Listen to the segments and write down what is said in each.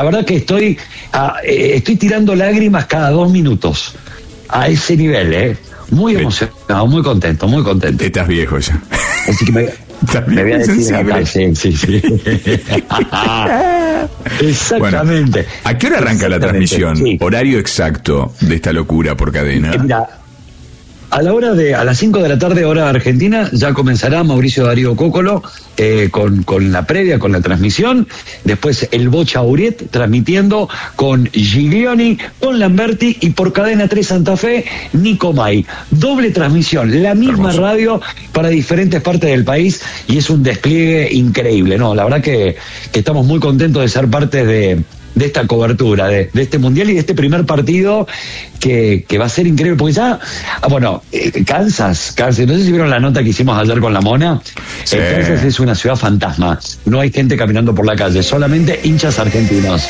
La verdad que estoy tirando lágrimas cada 2 minutos. A ese nivel, Muy emocionado, muy contento, muy contento. Estás viejo ya. Así que me voy a decir acá, sí. Exactamente. Bueno, ¿a qué hora arranca la transmisión? Sí. Horario exacto de esta locura por cadena. Mira, a las 5 de la tarde, hora argentina, ya comenzará Mauricio Darío Cócolo con la previa, con la transmisión. Después el Bocha Uriet transmitiendo con Giglioni, con Lamberti y por Cadena 3 Santa Fe, Nico May. Doble transmisión, la misma hermoso. Radio para diferentes partes del país y es un despliegue increíble. No, la verdad que estamos muy contentos de ser parte de esta cobertura, de este mundial y de este primer partido que va a ser increíble, porque ya, Kansas, no sé si vieron la nota que hicimos ayer con la Mona. Sí. Kansas es una ciudad fantasma, no hay gente caminando por la calle, solamente hinchas argentinos.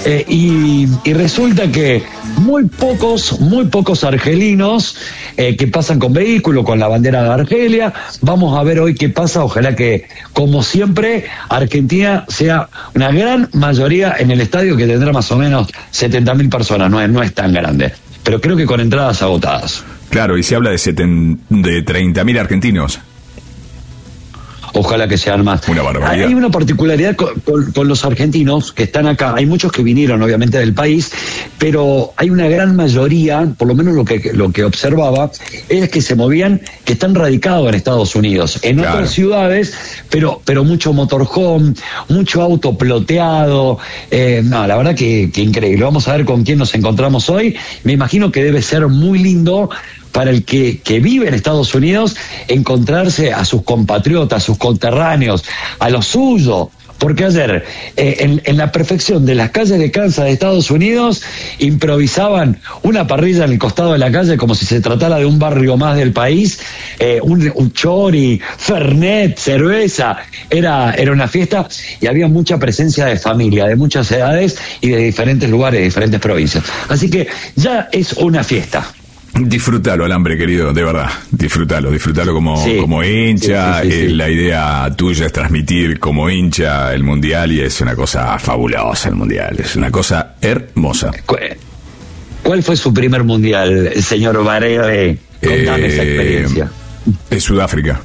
Y resulta que muy pocos argelinos que pasan con vehículo, con la bandera de Argelia. Vamos a ver hoy qué pasa, ojalá que, como siempre, Argentina sea una gran mayoría en el estadio, que tendrá más o menos 70.000 personas, no es tan grande, pero creo que con entradas agotadas. Claro, y se habla de 30.000 argentinos. Ojalá que sean más. Una barbaridad. Hay una particularidad con los argentinos que están acá. Hay muchos que vinieron, obviamente, del país, pero hay una gran mayoría, por lo menos lo que observaba, es que se movían, que están radicados en Estados Unidos, en otras ciudades, pero mucho motorhome, mucho auto ploteado. La verdad que increíble. Vamos a ver con quién nos encontramos hoy. Me imagino que debe ser muy lindo para el que vive en Estados Unidos encontrarse a sus compatriotas, a sus conterráneos, a los suyos. Porque ayer, en la perfección de las calles de Kansas de Estados Unidos, improvisaban una parrilla en el costado de la calle como si se tratara de un barrio más del país, un chori, fernet, cerveza, era una fiesta y había mucha presencia de familia, de muchas edades y de diferentes lugares, de diferentes provincias. Así que ya es una fiesta. Disfrútalo, Alambre, querido, de verdad. Disfrútalo como hincha. Sí. La idea tuya es transmitir como hincha el mundial y es una cosa fabulosa el mundial. Es una cosa hermosa. ¿Cuál fue su primer mundial, señor Varela? Contame esa experiencia. Sudáfrica.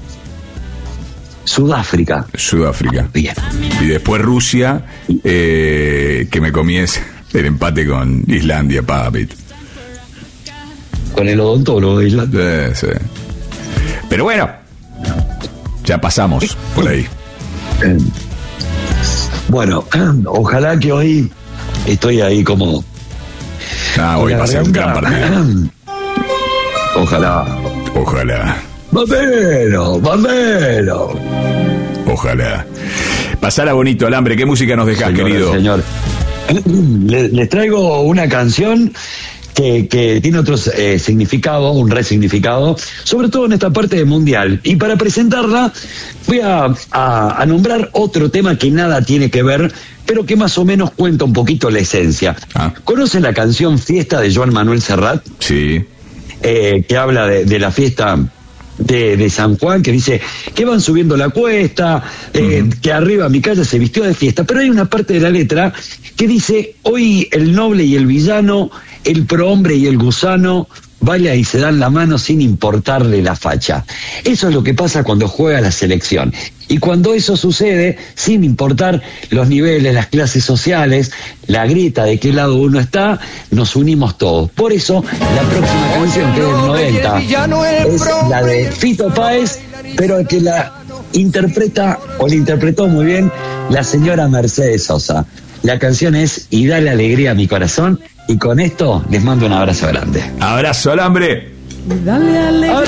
Bien. Y después Rusia, que me comiese el empate con Islandia, papi. Con el odontólogo de Islandia. Sí. Pero bueno, ya pasamos por ahí. Bueno, ojalá que hoy estoy ahí como... hoy va a ser un gran partido. Ojalá. ¡Bambero! Ojalá. Pasala bonito, Alambre. ¿Qué música nos dejás, querido? Señor. Les traigo una canción que tiene otro significado, un resignificado, sobre todo en esta parte del mundial. Y para presentarla voy a nombrar otro tema que nada tiene que ver, pero que más o menos cuenta un poquito la esencia. ¿Conocen la canción Fiesta de Joan Manuel Serrat? Sí. Que habla de la fiesta de San Juan, que dice que van subiendo la cuesta, que arriba mi calle se vistió de fiesta, pero hay una parte de la letra que dice: hoy el noble y el villano, el prohombre y el gusano, bailan y se dan la mano sin importarle la facha. Eso es lo que pasa cuando juega la selección. Y cuando eso sucede, sin importar los niveles, las clases sociales, la grieta de qué lado uno está, nos unimos todos. Por eso, la próxima canción, que es del 90, es la de Fito Páez, pero que la interpreta, o la interpretó muy bien, la señora Mercedes Sosa. La canción es Y dale alegría a mi corazón, y con esto les mando un abrazo grande. Abrazo, Alambre. Dale alegría.